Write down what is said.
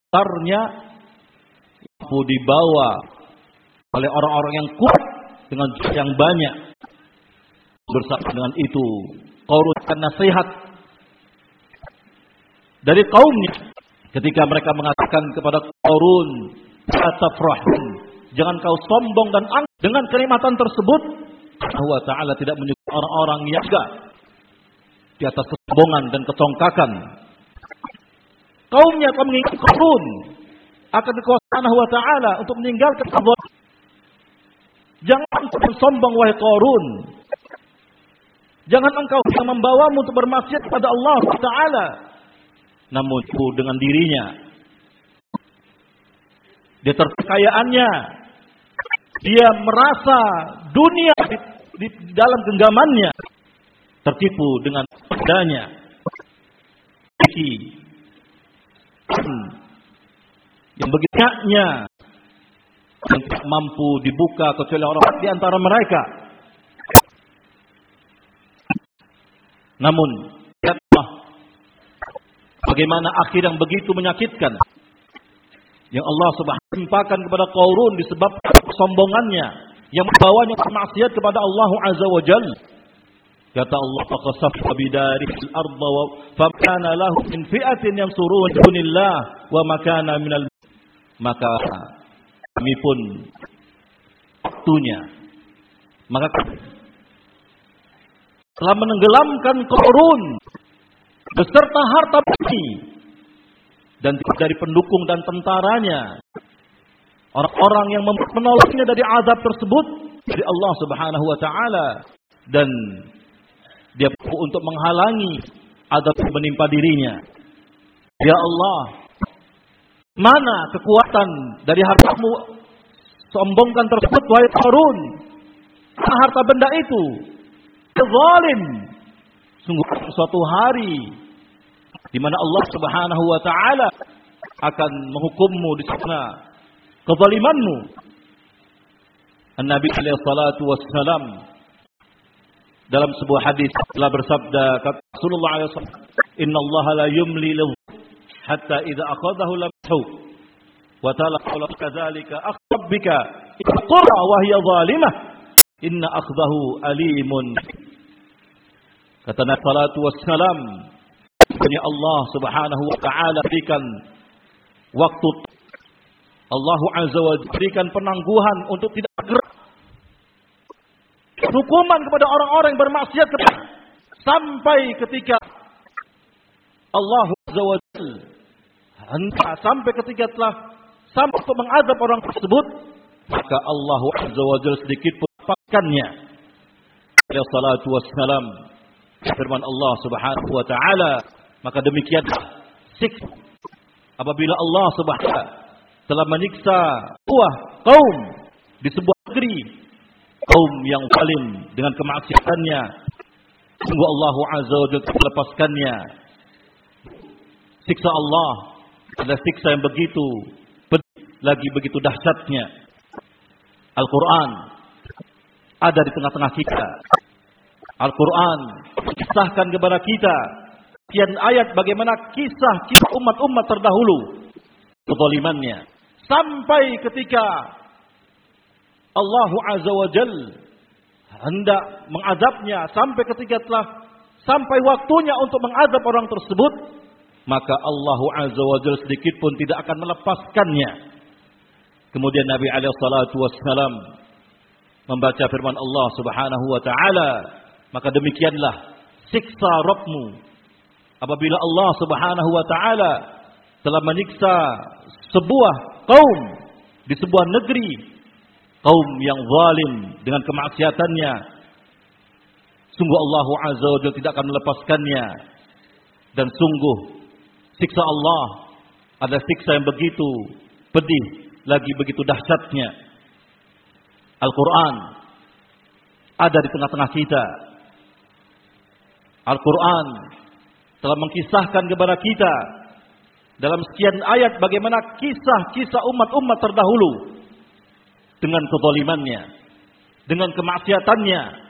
Tarnya mampu dibawa oleh orang-orang yang kuat dengan yang banyak. Bersama dengan itu, Qarun akan nasihat dari kaumnya ketika mereka mengatakan kepada Qarun, "La tafrahun." Jangan kau sombong dan angkuh dengan kenikmatan tersebut. Allah Ta'ala tidak menyukai orang-orang yang di atas kesombongan dan kecongkakan. Kaumnya akan mengingat Qarun akan kekuasaan Allah Ta'ala untuk meninggalkan kesombongan. Jangan engkau sombong wahai Qarun. Jangan engkau yang membawamu untuk bermaksiat kepada Allah Ta'ala. Namun dengan dirinya, dia terkekayaannya, dia merasa dunia di dalam genggamannya, tertipu dengan padanya. Yang begitunya yang tidak mampu dibuka kecuali orang di antara mereka. Namun lihatlah bagaimana akhir yang begitu menyakitkan yang Allah Subhanahu timpakan kepada Qarun disebabkan kesombongannya yang membawanya bermaksiat kepada Allah Azza wa Jalla. Kata Allah, "Faqasafna bidarihil arda wa fakana lahu min fi'atin yansurun dunillah wa makana minal." Maka kami pun waktunya maka telah menenggelamkan Qarun beserta harta bumi dan dari pendukung dan tentaranya, orang-orang yang menolongnya dari azab tersebut dari Allah Subhanahu wa Ta'ala, dan dia perlu untuk menghalangi azab yang menimpa dirinya. Ya Allah, mana kekuatan dari hartamu sombongkan tersebut wahai Qarun? Harta benda itu zalim. Sungguh suatu hari di mana Allah Subhanahu wa Ta'ala akan menghukummu di sana kezalimanmu. An-Nabi sallallahu alaihi wasallam dalam sebuah hadis telah bersabda, kata Rasulullah sallallahu alaihi wasallam, "Innallaha la yumli lil hatta idza akhadhahu lam yahuk." Wa ta'ala qala kadzalika akhrabbika iqra wa hiya zalimah inna akhdahu alimun. Kata Nabi sallallahu wassalam, punya Allah Subhanahu wa Ta'ala berikan waktu, Allah Azza wa Jalla berikan penangguhan untuk tidak bergerak, hukuman kepada orang-orang yang bermaksiat sampai ketika Allah Azza wa Jalla sampai ketika telah sampai untuk mengazab orang tersebut, maka Allah Azza wa Jalla sedikit pun lepaskannya. Ya salatu wassalam, firman Allah Subhanahu wa Ta'ala, maka demikianlah siksa apabila Allah Subhanahu wa Ta'ala telah menyiksa kaum di sebuah negeri, kaum yang zalim dengan kemaksiatannya. Sungguh Allah Azza wa Jalla melepaskannya. Siksa Allah adalah siksa yang begitu pedih, lagi begitu dahsyatnya. Al-Quran ada di tengah-tengah kita. Al-Quran kisahkan kepada kita sekian ayat bagaimana kisah umat-umat terdahulu kezalimannya, sampai ketika Allah Azza wa Jalla hendak mengazabnya, sampai ketika telah sampai waktunya untuk mengazab orang tersebut, maka Allah Azza wa Jalla sedikit pun tidak akan melepaskannya. Kemudian Nabi alaihi salatu wassalam membaca firman Allah Subhanahu wa Ta'ala, maka demikianlah siksa Rabbmu apabila Allah Subhanahu wa Ta'ala telah menyiksa sebuah kaum di sebuah negeri, kaum yang zalim dengan kemaksiatannya. Sungguh Allah Azza wa Jalla tidak akan melepaskannya, dan sungguh siksa Allah adalah siksa yang begitu pedih, lagi begitu dahsyatnya. Al-Quran ada di tengah-tengah kita. Al-Quran telah mengkisahkan kepada kita dalam sekian ayat bagaimana kisah-kisah umat-umat terdahulu dengan kezalimannya, dengan kemaksiatannya,